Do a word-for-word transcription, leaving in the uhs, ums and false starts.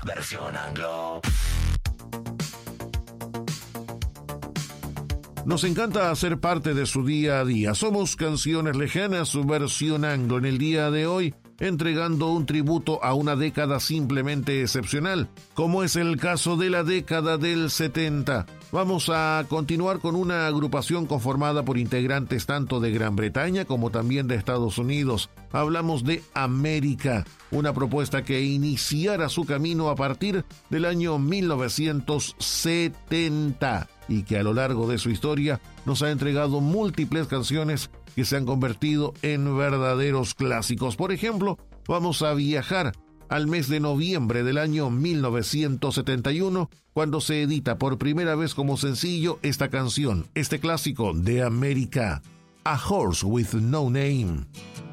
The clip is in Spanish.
versión anglo. Nos encanta hacer parte de su día a día. Somos Canciones Lejanas, su versión anglo. En el día de hoy, entregando un tributo a una década simplemente excepcional, como es el caso de la década del setenta. Vamos a continuar con una agrupación conformada por integrantes tanto de Gran Bretaña como también de Estados Unidos. Hablamos de América, una propuesta que iniciara su camino a partir del año mil novecientos setenta y que a lo largo de su historia nos ha entregado múltiples canciones que se han convertido en verdaderos clásicos. Por ejemplo, vamos a viajar al mes de noviembre del año mil novecientos setenta y uno, cuando se edita por primera vez como sencillo esta canción, este clásico de América, A Horse with No Name.